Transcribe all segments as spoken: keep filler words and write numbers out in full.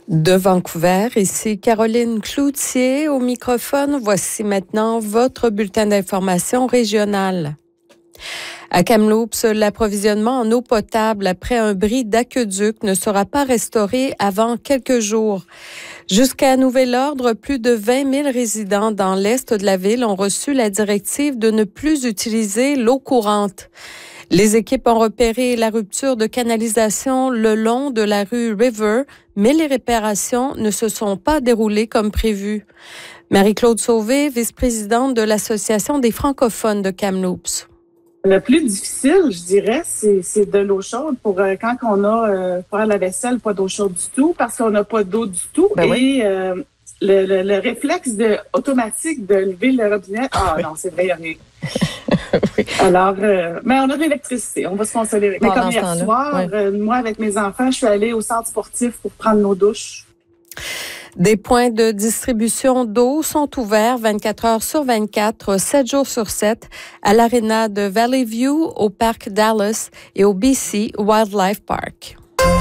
De Vancouver, ici Caroline Cloutier au microphone. Voici maintenant votre bulletin d'information régionale. À Kamloops, l'approvisionnement en eau potable après un bris d'aqueduc ne sera pas restauré avant quelques jours. Jusqu'à nouvel ordre, plus de vingt mille résidents dans l'est de la ville ont reçu la directive de ne plus utiliser l'eau courante. Les équipes ont repéré la rupture de canalisation le long de la rue River, mais les réparations ne se sont pas déroulées comme prévu. Marie-Claude Sauvé, vice-présidente de l'Association des francophones de Kamloops. Le plus difficile, je dirais, c'est, c'est de l'eau chaude pour euh, quand on a euh, faire la vaisselle, pas d'eau chaude du tout, parce qu'on n'a pas d'eau du tout. Ben et oui. euh, le, le, le réflexe de, automatique de lever le robinet, ah oui. non, c'est vrai, il n'y a rien. oui. Alors, euh, mais on a de l'électricité, on va se consoler. Mais Pendant comme ce hier temps-là, soir, ouais. euh, moi, avec mes enfants, je suis allée au centre sportif pour prendre nos douches. Des points de distribution d'eau sont ouverts vingt-quatre heures sur vingt-quatre, sept jours sur sept, à l'aréna de Valley View, au parc Dallas et au B C Wildlife Park.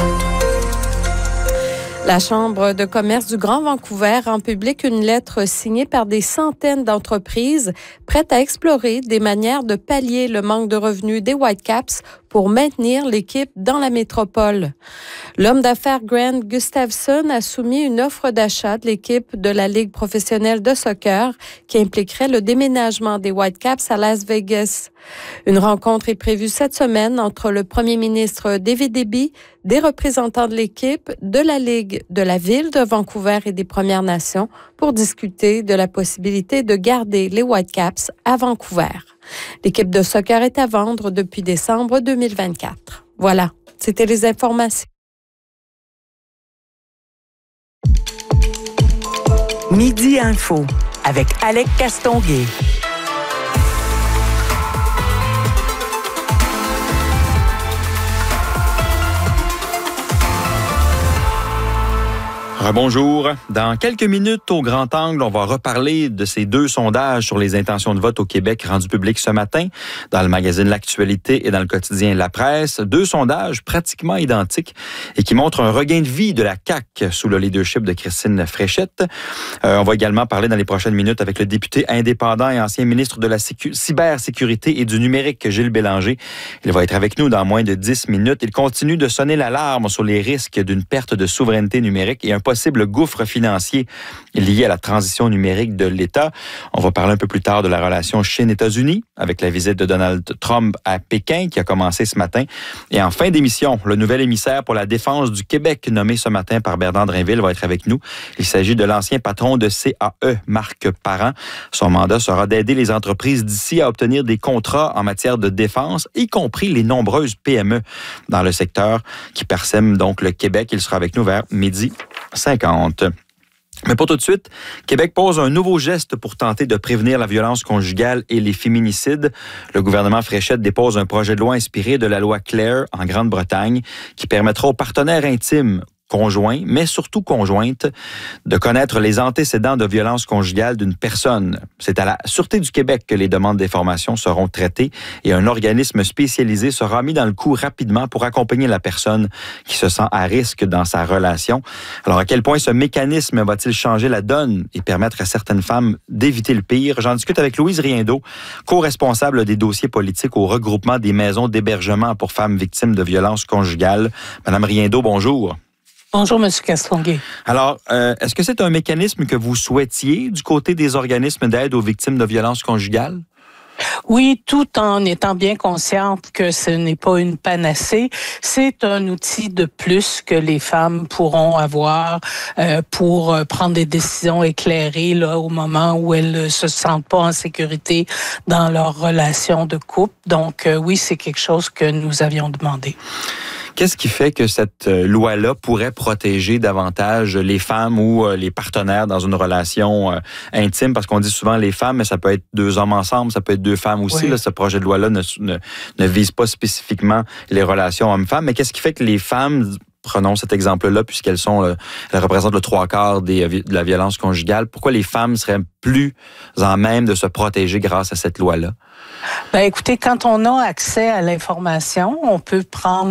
La Chambre de commerce du Grand Vancouver rend publique une lettre signée par des centaines d'entreprises prêtes à explorer des manières de pallier le manque de revenus des Whitecaps pour maintenir l'équipe dans la métropole. L'homme d'affaires Grant Gustafson a soumis une offre d'achat de l'équipe de la Ligue professionnelle de soccer qui impliquerait le déménagement des Whitecaps à Las Vegas. Une rencontre est prévue cette semaine entre le premier ministre David Eby, des représentants de l'équipe, de la Ligue, de la Ville de Vancouver et des Premières Nations pour discuter de la possibilité de garder les Whitecaps à Vancouver. L'équipe de soccer est à vendre depuis décembre deux mille vingt-quatre. Voilà, c'était les informations. Midi Info avec Alec Castonguay. Bonjour. Dans quelques minutes, au Grand Angle, on va reparler de ces deux sondages sur les intentions de vote au Québec rendus publics ce matin dans le magazine L'Actualité et dans le quotidien La Presse. Deux sondages pratiquement identiques et qui montrent un regain de vie de la C A Q sous le leadership de Christine Fréchette. Euh, on va également parler dans les prochaines minutes avec le député indépendant et ancien ministre de la sécu- cybersécurité et du numérique, Gilles Bélanger. Il va être avec nous dans moins de dix minutes. Il continue de sonner l'alarme sur les risques d'une perte de souveraineté numérique et un possible gouffre financier lié à la transition numérique de l'État. On va parler un peu plus tard de la relation Chine-États-Unis avec la visite de Donald Trump à Pékin qui a commencé ce matin. Et en fin d'émission, le nouvel émissaire pour la défense du Québec nommé ce matin par Bernard Drinville va être avec nous. Il s'agit de l'ancien patron de C A E, Marc Parent. Son mandat sera d'aider les entreprises d'ici à obtenir des contrats en matière de défense, y compris les nombreuses P M E dans le secteur qui parsèment donc le Québec. Il sera avec nous vers midi cinquante. Mais pour tout de suite, Québec pose un nouveau geste pour tenter de prévenir la violence conjugale et les féminicides. Le gouvernement Fréchette dépose un projet de loi inspiré de la loi Clare en Grande-Bretagne qui permettra aux partenaires intimes conjoints, mais surtout conjointes, de connaître les antécédents de violence conjugale d'une personne. C'est à la Sûreté du Québec que les demandes d'information seront traitées et un organisme spécialisé sera mis dans le coup rapidement pour accompagner la personne qui se sent à risque dans sa relation. Alors, à quel point ce mécanisme va-t-il changer la donne et permettre à certaines femmes d'éviter le pire? J'en discute avec Louise Riendeau, co-responsable des dossiers politiques au regroupement des maisons d'hébergement pour femmes victimes de violences conjugales. Madame Riendeau, bonjour. Bonjour, M. Castonguay. Alors, euh, est-ce que c'est un mécanisme que vous souhaitiez du côté des organismes d'aide aux victimes de violences conjugales? Oui, tout en étant bien consciente que ce n'est pas une panacée, c'est un outil de plus que les femmes pourront avoir euh, pour prendre des décisions éclairées là au moment où elles ne se sentent pas en sécurité dans leur relation de couple. Donc, euh, oui, c'est quelque chose que nous avions demandé. Qu'est-ce qui fait que cette loi-là pourrait protéger davantage les femmes ou les partenaires dans une relation euh, intime? Parce qu'on dit souvent les femmes, mais ça peut être deux hommes ensemble, ça peut être deux femmes aussi. Oui. Là, ce projet de loi-là ne, ne, ne vise pas spécifiquement les relations hommes-femmes. Mais qu'est-ce qui fait que les femmes, prenons cet exemple-là, puisqu'elles sont, euh, elles représentent le trois quarts des, de la violence conjugale, pourquoi les femmes seraient plus en même de se protéger grâce à cette loi-là? Ben, écoutez, quand on a accès à l'information, on peut prendre